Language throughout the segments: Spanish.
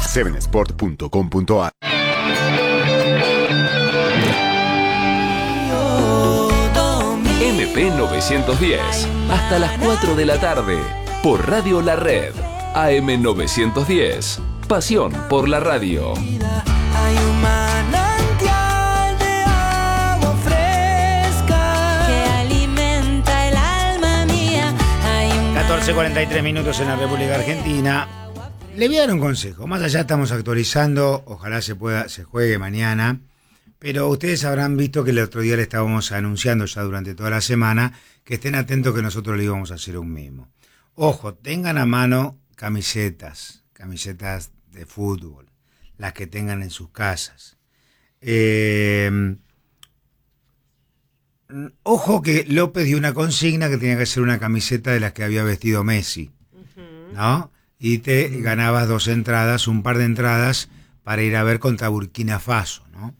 7sport.com.ar. MP 910, hasta las 4 de la tarde, por Radio La Red, AM 910, pasión por la radio. Hay un manantial de agua fresca que alimenta el alma mía. 14:43 minutos en la República Argentina. Le voy a dar un consejo. Más allá estamos actualizando, ojalá se juegue mañana. Pero ustedes habrán visto que el otro día le estábamos anunciando ya durante toda la semana que estén atentos que nosotros le íbamos a hacer un mimo. Ojo, tengan a mano camisetas de fútbol, las que tengan en sus casas. Ojo que López dio una consigna que tenía que ser una camiseta de las que había vestido Messi, ¿no? Y te ganabas un par de entradas para ir a ver contra Burkina Faso, ¿no?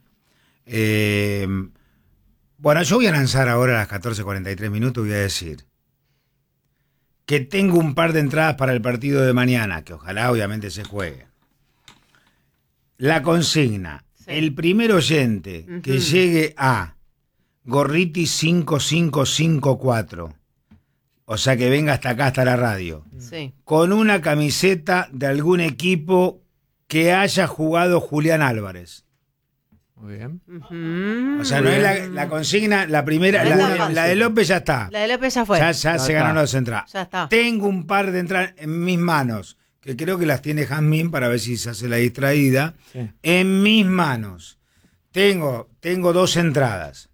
Bueno, yo voy a lanzar ahora a las 14:43 minutos, voy a decir que tengo un par de entradas para el partido de mañana, que ojalá obviamente se juegue. La consigna, el primer oyente que llegue a Gorriti 5554, o sea que venga hasta acá, hasta la radio, con una camiseta de algún equipo que haya jugado Julián Álvarez. Muy bien. O sea, no es la consigna, la primera, la de López ya está. La de López ya fue. Ya se ganaron las entradas. Ya está. Tengo un par de entradas en mis manos, que creo que las tiene Jazmín para ver si se hace la distraída. Sí. En mis manos. Tengo 2 entradas.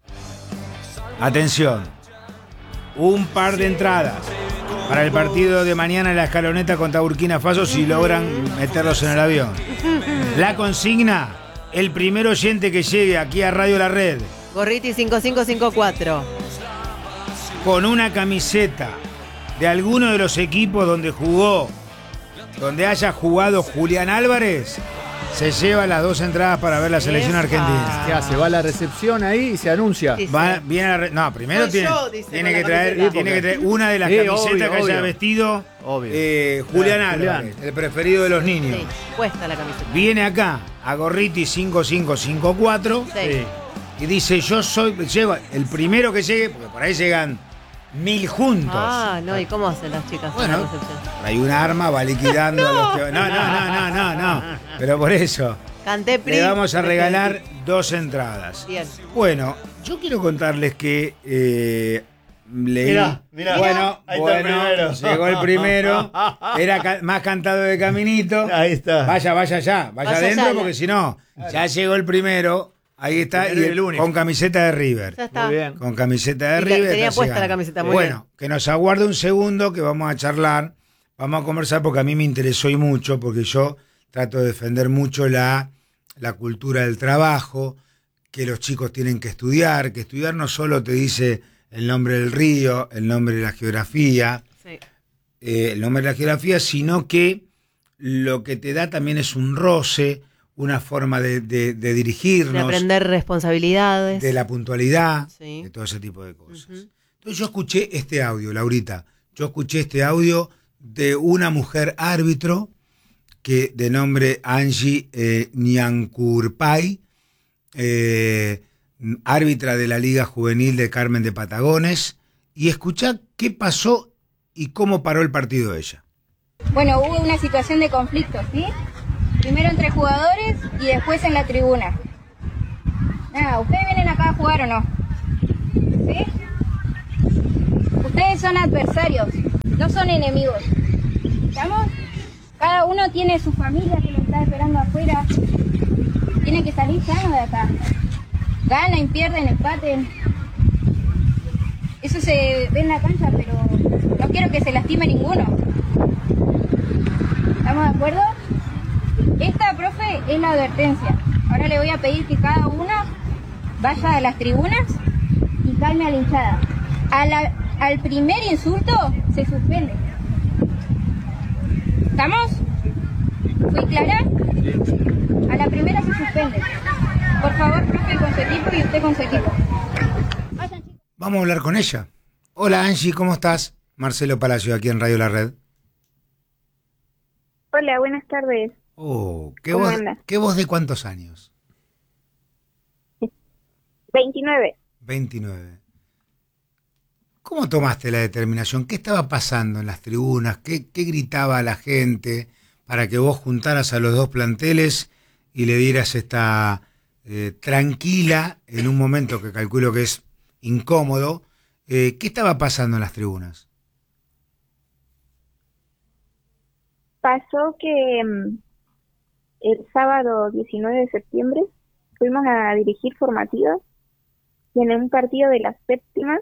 Atención. Un par de entradas para el partido de mañana en la Escaloneta contra Burkina Faso si logran meterlos en el avión. La consigna... El primer oyente que llegue aquí a Radio La Red. Gorriti 5554. Con una camiseta de alguno de los equipos donde haya jugado Julián Álvarez, se lleva las 2 entradas para ver la selección argentina. ¿Qué hace? Va a la recepción ahí y se anuncia. Primero tiene que traer una de las camisetas que haya vestido Julián Álvarez, el preferido de los niños. Sí, cuesta la camiseta. Viene acá a Gorriti 5554 y dice: llevo el primero que llegue, porque por ahí llegan 1000 juntos. No, ¿y cómo hacen las chicas? Bueno, hay un arma, va liquidando a los que... No. Pero por eso le vamos a regalar 2 entradas. Bien. Bueno, yo quiero contarles que leí... Mirá. Bueno, llegó el primero. Era más cantado de caminito. Ahí está. Vaya adentro, porque si no, ya llegó el primero. Ahí está, con camiseta de River. Ya está. Muy bien. Con camiseta de River. Tenía puesta la camiseta, muy bien. Que nos aguarde un segundo, que vamos a charlar. Vamos a conversar porque a mí me interesó y mucho, porque yo trato de defender mucho la cultura del trabajo, que los chicos tienen que estudiar no solo te dice el nombre del río, el nombre de la geografía, el nombre de la geografía, sino que lo que te da también es un roce, una forma de dirigirnos. De aprender responsabilidades. De la puntualidad, de todo ese tipo de cosas. Entonces yo escuché este audio, Laurita. De una mujer árbitro que de nombre Angie Ñancurpay, árbitra de la Liga Juvenil de Carmen de Patagones, y escuchá qué pasó y cómo paró el partido de ella. Bueno, hubo una situación de conflicto, ¿sí? Primero entre jugadores y después en la tribuna. ¿Ustedes vienen acá a jugar o no? ¿Sí? Ustedes son adversarios, no son enemigos. ¿Estamos? Cada uno tiene su familia que lo está esperando afuera. Tiene que salir sano de acá. Ganen, pierden, empaten. Eso se ve en la cancha, pero no quiero que se lastime ninguno. ¿Estamos de acuerdo? Esta, profe, es la advertencia. Ahora le voy a pedir que cada una vaya a las tribunas y calme a la hinchada. Al primer insulto se suspende. ¿Estamos? ¿Fui clara? A la primera se suspende. Por favor, profe, con su equipo y usted con su equipo. Vamos a hablar con ella. Hola, Angie, ¿cómo estás? Marcelo Palacio, aquí en Radio La Red. Hola, buenas tardes. Oh, ¿Cómo anda? ¿qué voz de cuántos años? 29. 29. ¿Cómo tomaste la determinación? ¿Qué estaba pasando en las tribunas? ¿Qué gritaba la gente para que vos juntaras a los dos planteles y le dieras esta tranquila, en un momento que calculo que es incómodo? ¿Qué estaba pasando en las tribunas? Pasó que el sábado 19 de septiembre fuimos a dirigir formativas y en un partido de las séptimas,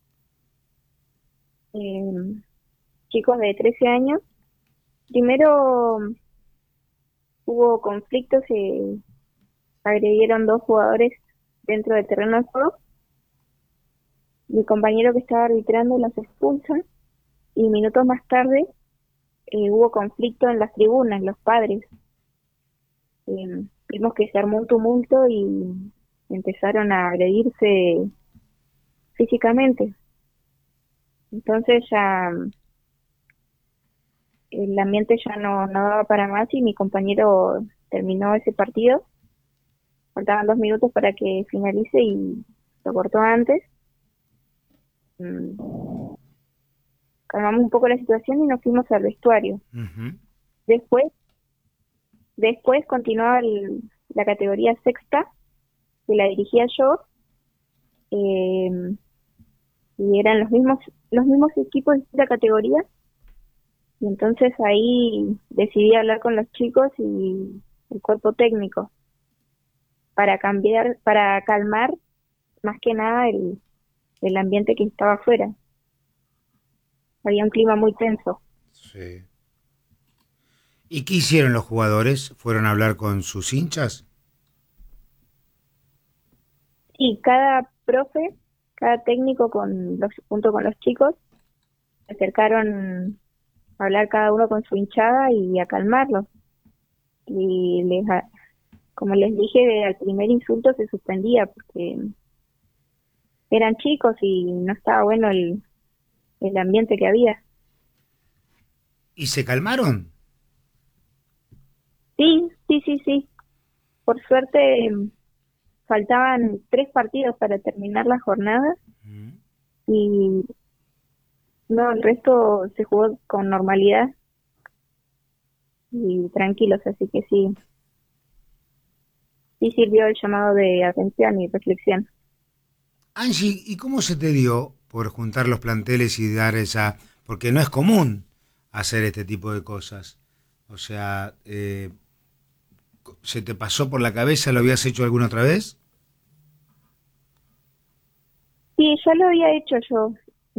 chicos de 13 años, primero hubo conflictos, se agredieron dos jugadores dentro del terreno de juego. Mi compañero que estaba arbitrando los expulsa y minutos más tarde hubo conflicto en las tribunas, los padres. Vimos que se armó un tumulto y empezaron a agredirse físicamente. Entonces ya el ambiente ya no daba para más y mi compañero terminó ese partido. Faltaban 2 minutos para que finalice y lo cortó antes. Calmamos un poco la situación y nos fuimos al vestuario. Uh-huh. Después continuaba la categoría sexta, que la dirigía yo, y eran los mismos equipos de esta categoría, y entonces ahí decidí hablar con los chicos y el cuerpo técnico para calmar más que nada el ambiente que estaba afuera. Había un clima muy tenso. Sí. ¿Y qué hicieron los jugadores? ¿Fueron a hablar con sus hinchas? Sí, cada profe, cada técnico junto con los chicos se acercaron a hablar cada uno con su hinchada y a calmarlos. Y como les dije, al primer insulto se suspendía porque eran chicos y no estaba bueno el ambiente que había. ¿Y se calmaron? Sí. Por suerte faltaban 3 partidos para terminar la jornada y no, el resto se jugó con normalidad y tranquilos, así que sí sirvió el llamado de atención y reflexión. Angie, ¿y cómo se te dio por juntar los planteles y dar esa...? Porque no es común hacer este tipo de cosas. O sea, ¿se te pasó por la cabeza? ¿Lo habías hecho alguna otra vez? Sí, ya lo había hecho yo.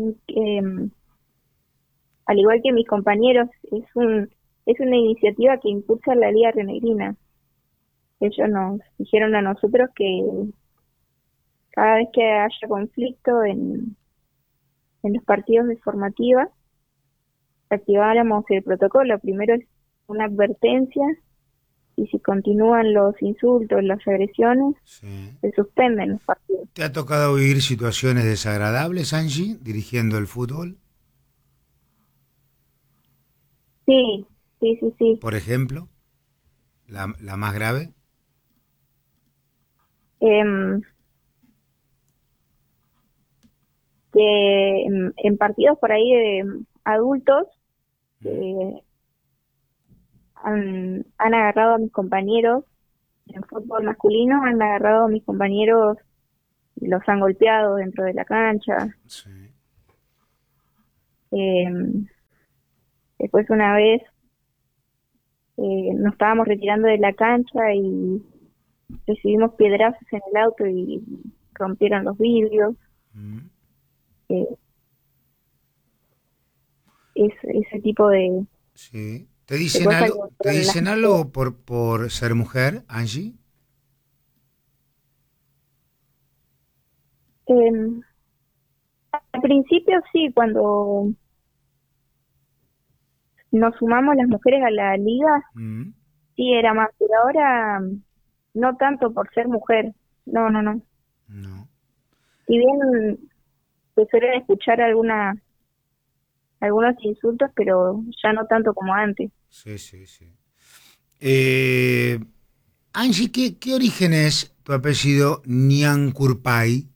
Al igual que mis compañeros, es una iniciativa que impulsa la Liga Rionegrina. Ellos nos dijeron a nosotros que cada vez que haya conflicto en los partidos de formativa, activáramos el protocolo. Primero es una advertencia y si continúan los insultos, las agresiones, Sí. se suspenden los partidos. ¿Te ha tocado vivir situaciones desagradables, Angie, dirigiendo el fútbol? Sí. Por ejemplo, la más grave. Que en partidos por ahí de adultos han agarrado a mis compañeros en fútbol masculino, han agarrado a mis compañeros y los han golpeado dentro de la cancha. Sí. Después una vez nos estábamos retirando de la cancha y recibimos piedrazos en el auto y rompieron los vidrios. Ese tipo de... Sí. ¿Te dicen algo por ser mujer, Angie? Al principio sí, cuando nos sumamos las mujeres a la liga, sí era más, pero ahora no tanto por ser mujer, no. No. Si bien se suelen escuchar algunos insultos, pero ya no tanto como antes. Sí. Angie, ¿qué origen es tu apellido Ñancurpay?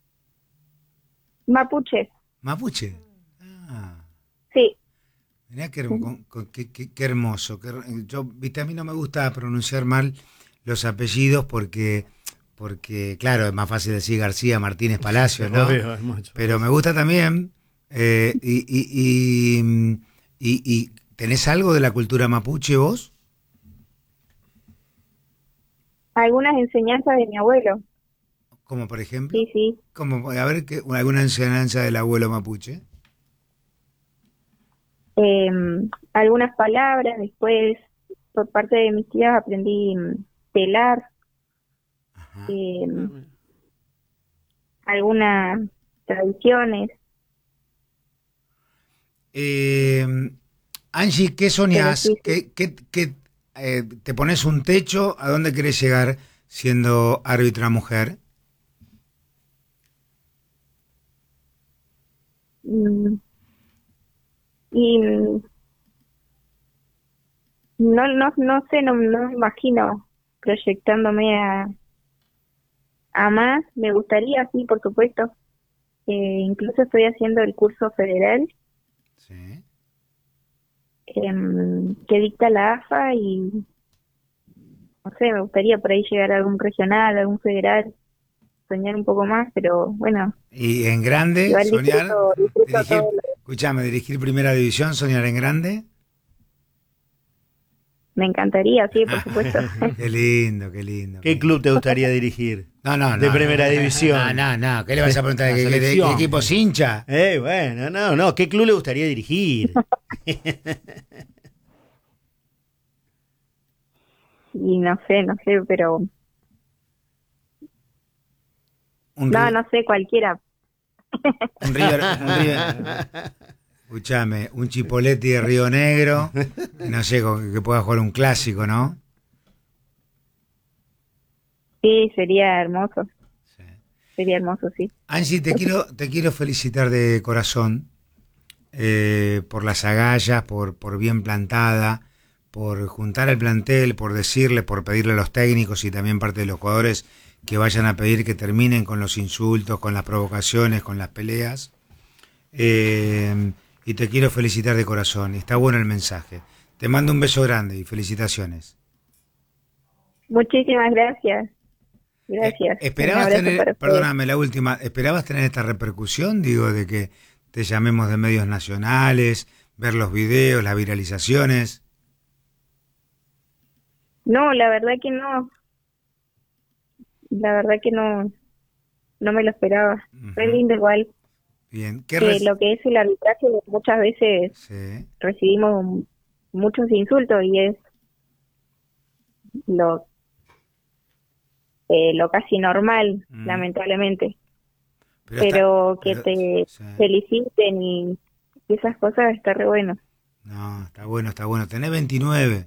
Mapuche, ¿Mapuche? Ah, sí. mirá qué hermoso. Viste, a mí no me gusta pronunciar mal los apellidos porque, claro, es más fácil decir García Martínez Palacios, ¿no? Obvio, es mucho. Pero me gusta también. Y ¿tenés algo de la cultura mapuche vos? Algunas enseñanzas de mi abuelo, Como por ejemplo, sí. como, a ver, alguna enseñanza del abuelo mapuche. Algunas palabras, después por parte de mis tías aprendí telar, Ajá. algunas tradiciones. Angie, ¿qué soñás? Pero sí. ¿Te pones un techo? ¿A dónde querés llegar siendo árbitra mujer? Mm, Y no sé, no me imagino proyectándome a más. Me gustaría, sí, por supuesto. Incluso estoy haciendo el curso federal Sí. que dicta la AFA y no sé, me gustaría por ahí llegar a algún regional, algún federal, soñar un poco más, pero bueno, Y en grande, igual soñar, disfruto dirigir, todo. escuchame, dirigir primera división, soñar en grande. Me encantaría, sí, por supuesto. Qué lindo, qué lindo. ¿Qué club te gustaría dirigir? No. de primera división? No. ¿Qué le vas a preguntar? La ¿Qué selección. equipo es hincha? Bueno, no. ¿Qué club le gustaría dirigir? Y no sé, pero Un no sé, cualquiera. River. Escuchame, un Chipoletti de Río Negro, no sé, que pueda jugar un clásico, ¿no? Sí, sería hermoso. Sí. Sería hermoso, sí. Angie, te quiero felicitar de corazón por las agallas, por bien plantada, por juntar el plantel, por pedirle a los técnicos y también parte de los jugadores que vayan a pedir que terminen con los insultos, con las provocaciones, con las peleas. Y te quiero felicitar de corazón. Está bueno el mensaje. Te mando un beso grande y felicitaciones. Muchísimas gracias. Gracias. ¿Esperabas Un abrazo para tener, ustedes. perdóname, la última, ¿esperabas tener esta repercusión? Digo, de que te llamemos de medios nacionales, ver los videos, las viralizaciones. No, la verdad que no. La verdad que no me lo esperaba. Fue Ujú. lindo igual. Bien. Que lo que es el arbitraje, muchas veces Sí. recibimos muchos insultos y es lo casi normal, lamentablemente. Pero que te sí. feliciten y esas cosas está re bueno. No, está bueno. Tenés 29.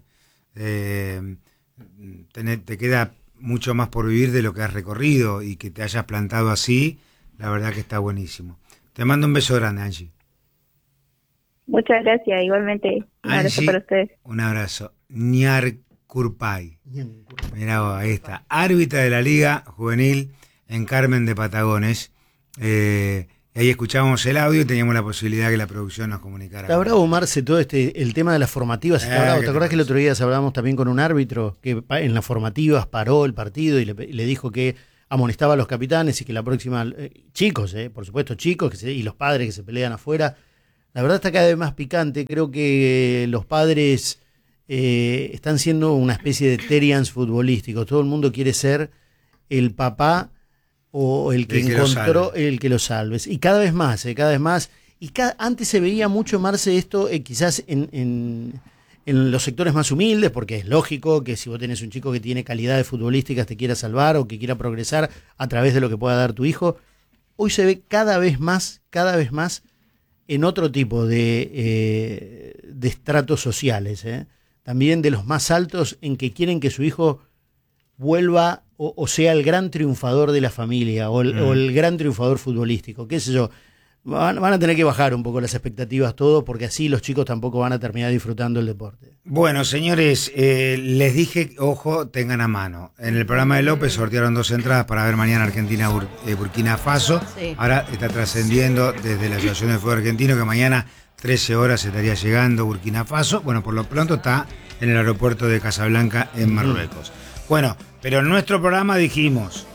Te queda mucho más por vivir de lo que has recorrido y que te hayas plantado así, la verdad que está buenísimo. Te mando un beso grande, Angie. Muchas gracias, igualmente. Un abrazo Angie, para ustedes. un abrazo. Ñarcurpay. Mirá vos, ahí está. Árbitra de la Liga Juvenil en Carmen de Patagones. Ahí escuchábamos el audio y teníamos la posibilidad que la producción nos comunicara. Está bravo, Marce, todo el tema de las formativas. Está bravo. ¿Te acordás que el otro día hablábamos también con un árbitro que en las formativas paró el partido y le dijo que amonestaba a los capitanes y que la próxima... chicos, por supuesto, chicos y los padres que se pelean afuera. La verdad está cada vez más picante. Creo que los padres están siendo una especie de Terians futbolísticos. Todo el mundo quiere ser el papá o el que encontró el que lo salves. Y cada vez más, cada vez más. Y antes se veía mucho, Marce, esto quizás en los sectores más humildes, porque es lógico que si vos tenés un chico que tiene calidades futbolísticas te quiera salvar o que quiera progresar a través de lo que pueda dar tu hijo. Hoy se ve cada vez más en otro tipo de estratos sociales, también de los más altos, en que quieren que su hijo vuelva o sea el gran triunfador de la familia o el gran triunfador futbolístico, qué sé yo. van a tener que bajar un poco las expectativas todos, porque así los chicos tampoco van a terminar disfrutando el deporte. Bueno, señores, les dije, ojo, tengan a mano. En el programa de López sortearon 2 entradas para ver mañana Argentina-Burkina Faso. Sí. Ahora está trascendiendo desde la Asociación de Fútbol Argentino que mañana 13 horas estaría llegando Burkina Faso. Bueno, por lo pronto está en el aeropuerto de Casablanca en Marruecos. Bueno, pero en nuestro programa dijimos,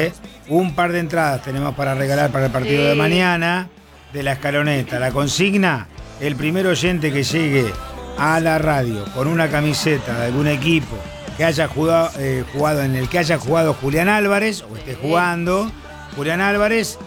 un par de entradas tenemos para regalar para el partido de mañana de la escaloneta. La consigna, el primer oyente que llegue a la radio con una camiseta de algún equipo que haya jugado en el que haya jugado Julián Álvarez o esté jugando Julián Álvarez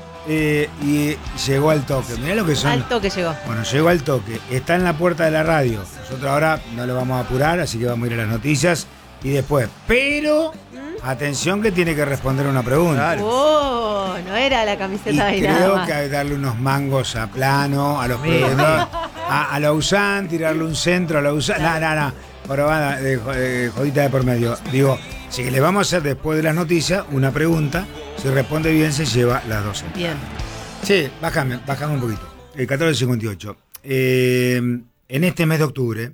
y llegó al toque. Mirá lo que son. Al toque llegó. Bueno, llegó al toque. Está en la puerta de la radio. Nosotros ahora no lo vamos a apurar, así que vamos a ir a las noticias y después. Pero atención que tiene que responder una pregunta. Oh, no era la camiseta Y de nada creo más. que hay que darle unos mangos a Plano, a los proveedores, a Lausanne, tirarle un centro a Lausanne. No. Probada, jodita de por medio. Digo, si le vamos a hacer después de las noticias una pregunta, si responde bien se lleva las 12. Bien. Sí, bájame un poquito. 14.58. En este mes de octubre,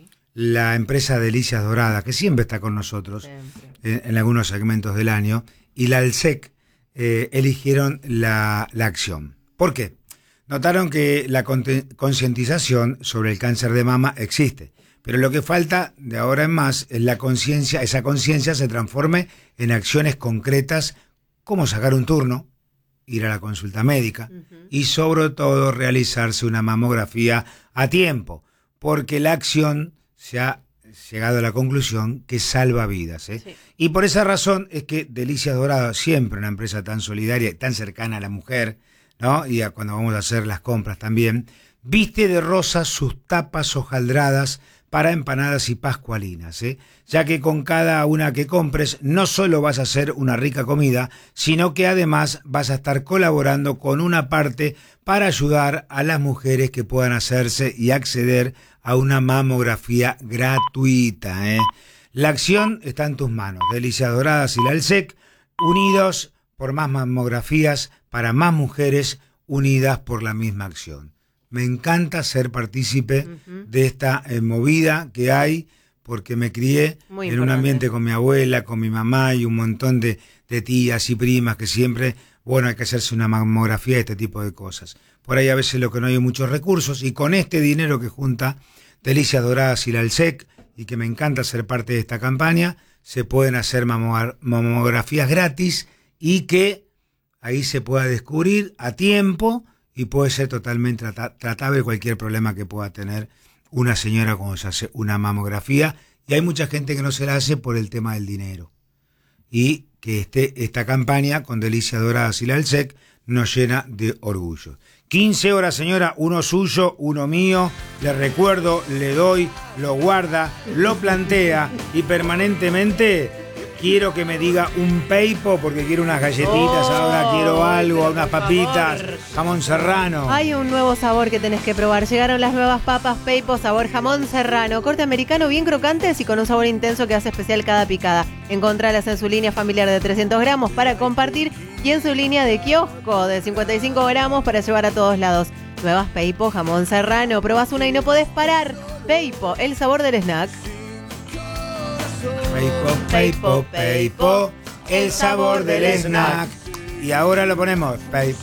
la empresa Delicias Doradas, que siempre está con nosotros en algunos segmentos del año, y la ALSEC eligieron la acción. ¿Por qué? Notaron que la concientización sobre el cáncer de mama existe, pero lo que falta de ahora en más es la conciencia, esa conciencia se transforme en acciones concretas como sacar un turno, ir a la consulta médica y sobre todo realizarse una mamografía a tiempo, porque la acción se ha llegado a la conclusión que salva vidas. Sí. Y por esa razón es que Delicias Doradas, siempre una empresa tan solidaria y tan cercana a la mujer, ¿no? Y cuando vamos a hacer las compras también, viste de rosa sus tapas hojaldradas para empanadas y pascualinas, ya que con cada una que compres no solo vas a hacer una rica comida, sino que además vas a estar colaborando con una parte para ayudar a las mujeres que puedan hacerse y acceder a una mamografía gratuita. La acción está en tus manos. Delicias Doradas y la ALSEC, unidos por más mamografías para más mujeres unidas por la misma acción. Me encanta ser partícipe de esta movida que hay, porque me crié en un ambiente con mi abuela, con mi mamá y un montón de tías y primas que siempre, bueno, hay que hacerse una mamografía y este tipo de cosas. Por ahí a veces lo que no hay muchos recursos, y con este dinero que junta Delicias Doradas y la ALSEC, y que me encanta ser parte de esta campaña, se pueden hacer mamografías gratis y que ahí se pueda descubrir a tiempo y puede ser totalmente tratable cualquier problema que pueda tener una señora cuando se hace una mamografía. Y hay mucha gente que no se la hace por el tema del dinero. Y que esta campaña con Delicias Doradas y la ALSEC nos llena de orgullo. 15 horas, señora, uno suyo, uno mío. Le recuerdo, le doy, lo guarda, lo plantea y permanentemente quiero que me diga un peipo porque quiero unas galletitas, ahora quiero algo, unas papitas, jamón serrano. Hay un nuevo sabor que tenés que probar. Llegaron las nuevas papas Peipo sabor jamón serrano, corte americano bien crocantes y con un sabor intenso que hace especial cada picada. Encontralas en su línea familiar de 300 gramos para compartir y en su línea de kiosco de 55 gramos para llevar a todos lados. Nuevas Peipo jamón serrano, probás una y no podés parar. Peipo, el sabor del snack. Peipo, Peipo, Peipo, el sabor del snack. Y ahora lo ponemos. Peipo,